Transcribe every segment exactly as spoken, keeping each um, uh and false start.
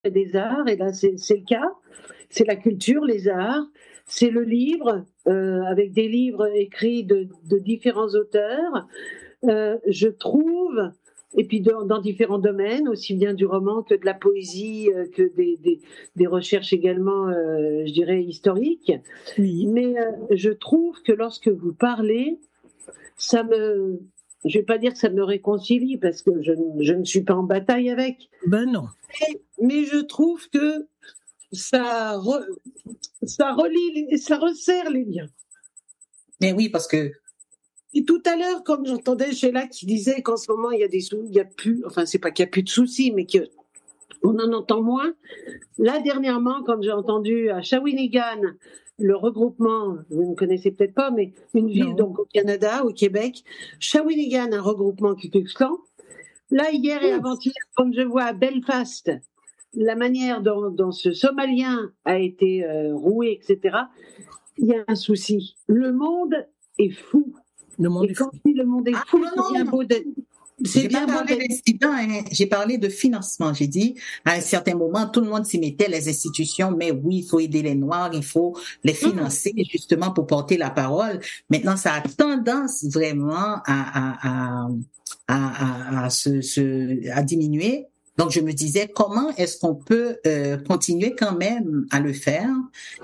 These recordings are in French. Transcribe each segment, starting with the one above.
des arts, et là c'est, c'est le cas, c'est la culture, les arts, c'est le livre, euh, avec des livres écrits de, de différents auteurs, euh, je trouve, et puis dans, dans différents domaines, aussi bien du roman que de la poésie, euh, que des, des, des recherches également, euh, je dirais, historiques. Oui. Mais euh, je trouve que lorsque vous parlez, ça me... Je ne vais pas dire que ça me réconcilie, parce que je, je ne suis pas en bataille avec. Ben non. Mais, mais je trouve que ça, re, ça relie, ça resserre les liens. Mais oui, parce que... Et tout à l'heure, comme j'entendais Sheila qui disait qu'en ce moment, il y a des sous, il y a plus, enfin, c'est pas qu'il n'y a plus de soucis, mais qu'on en entend moins. Là, dernièrement, comme j'ai entendu à Shawinigan, le regroupement, vous ne connaissez peut-être pas, mais une ville Non. donc au Canada, au Québec, Shawinigan, un regroupement Ku Klux Klan. Là, hier et avant-hier, comme je vois à Belfast, la manière dont, dont ce Somalien a été euh, roué, et cetera, il y a un souci. Le monde est fou. Le monde Et est quand fou. le monde est Ah, fou, non, non, c'est bien non. beau d'être... J'ai pas parlé d'incident, hein. J'ai parlé de financement. J'ai dit, à un certain moment, tout le monde s'y mettait, les institutions, mais oui, il faut aider les Noirs, il faut les financer justement pour porter la parole. Maintenant, ça a tendance vraiment à, à, à, à, à, à se, se, à diminuer. Donc, je me disais, comment est-ce qu'on peut euh, continuer quand même à le faire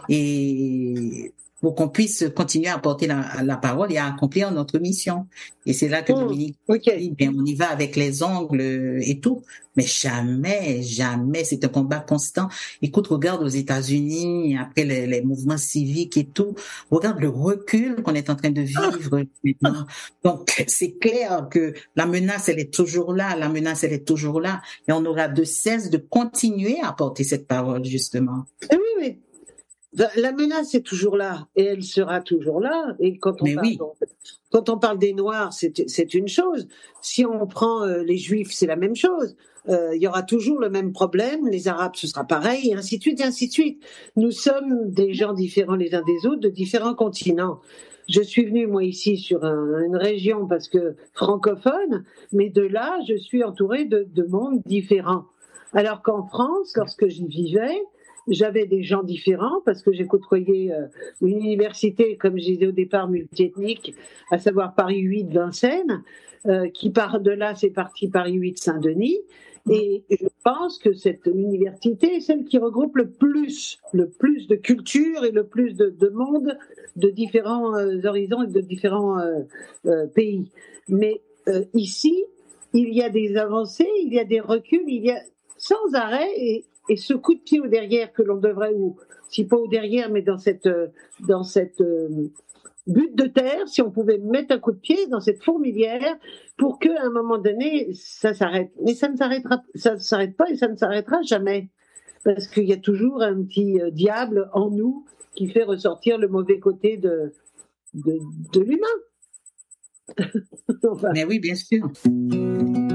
et pour qu'on puisse continuer à porter la, la parole et à accomplir notre mission. Et c'est là que Mmh, Dominique okay. dit, bien, on y va avec les ongles et tout. Mais jamais, jamais, c'est un combat constant. Écoute, regarde aux États-Unis, après les, les mouvements civiques et tout, regarde le recul qu'on est en train de vivre maintenant. Donc, c'est clair que la menace, elle est toujours là, la menace, elle est toujours là. Et on aura de cesse de continuer à porter cette parole, justement. Et oui, oui. La menace est toujours là et elle sera toujours là. Et quand on, Mais parle, oui. quand on parle des Noirs, c'est, c'est une chose. Si on prend euh, les Juifs, c'est la même chose. Euh, il y aura toujours le même problème. Les Arabes, ce sera pareil, et ainsi de suite, et ainsi de suite. Nous sommes des gens différents les uns des autres, de différents continents. Je suis venue, moi, ici, sur un, une région parce que francophone, mais de là, je suis entourée de, de mondes différents. Alors qu'en France, lorsque j'y vivais, j'avais des gens différents parce que j'ai côtoyé euh, une université, comme je disais au départ, multiethnique, à savoir Paris huit Vincennes, euh, qui part de là, c'est parti Paris huit Saint-Denis. Et je pense que cette université est celle qui regroupe le plus, le plus de cultures et le plus de, de monde de différents euh, horizons et de différents euh, euh, pays. Mais euh, ici, il y a des avancées, il y a des reculs, il y a sans arrêt, et, et ce coup de pied au derrière que l'on devrait, ou si pas au derrière, mais dans cette, dans cette euh, butte de terre, si on pouvait mettre un coup de pied dans cette fourmilière pour qu'à un moment donné, ça s'arrête. Mais ça ne s'arrêtera, ça ne s'arrête pas et ça ne s'arrêtera jamais. Parce qu'il y a toujours un petit euh, diable en nous qui fait ressortir le mauvais côté de, de, de l'humain. Enfin. Mais oui, bien sûr.